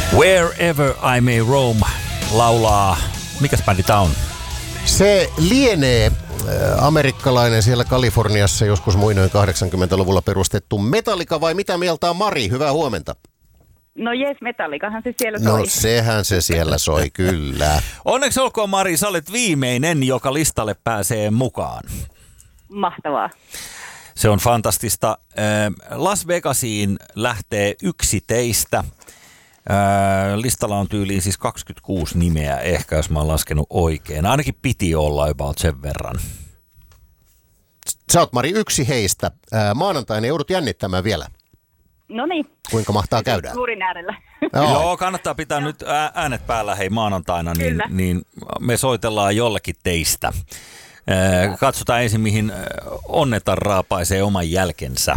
Wherever I May Roam laulaa. Mikäs bändi tää on? Se lienee amerikkalainen siellä Kaliforniassa joskus muinoin 80-luvulla perustettu Metallica, vai mitä mieltä on Mari? Hyvää huomenta. No jes, Metallicahan se siellä soi. No sehän se siellä soi, kyllä. Onneksi olkoon Mari, sä olet viimeinen, joka listalle pääsee mukaan. Mahtavaa. Se on fantastista. Las Vegasiin lähtee yksi teistä. Listalla on tyyliin siis 26 nimeä ehkä, jos mä oon laskenut oikein. Ainakin piti olla about sen verran. Sä oot Mari yksi heistä. Maanantaina joudut jännittämään vielä. No niin. Kuinka mahtaa käydä? Suurin äärellä. Joo, kannattaa pitää nyt äänet päällä hei maanantaina, niin me soitellaan jollekin teistä. Katsotaan ensin, mihin Onnetar raapaisee oman jälkensä.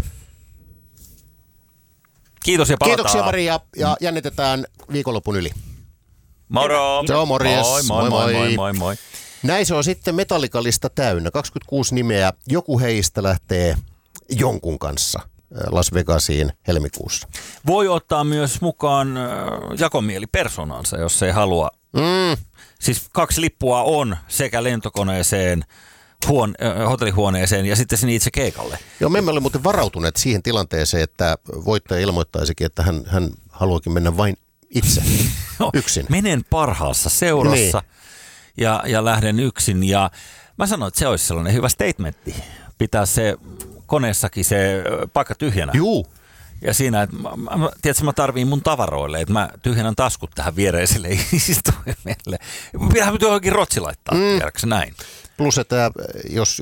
Kiitos ja palataan. Kiitoksia Mari ja jännitetään viikonlopun yli. Moro! Se on morjes. Moi. Näin se on sitten Metallica-lista täynnä. 26 nimeä. Joku heistä lähtee jonkun kanssa Las Vegasiin helmikuussa. Voi ottaa myös mukaan jakomielipersonansa, jos ei halua. Siis 2 lippua on sekä lentokoneeseen, hotellihuoneeseen ja sitten sinne itse keikalle. Joo, me emme ole muuten varautuneet siihen tilanteeseen, että voittaja ilmoittaisikin, että hän haluakin mennä vain itse, yksin. Menen parhaassa seurassa ja lähden yksin. Ja mä sanoin, että se olisi sellainen hyvä statementti. Pitää se koneessakin se paikka tyhjänä. Juu. Ja siinä, että tiedätkö, mä tarviin mun tavaroille, että mä tyhjennän taskut tähän viereiselle istuimelle. Pitäähän nyt johonkin rotsi laittaa, tiedätkö näin? Plus, että jos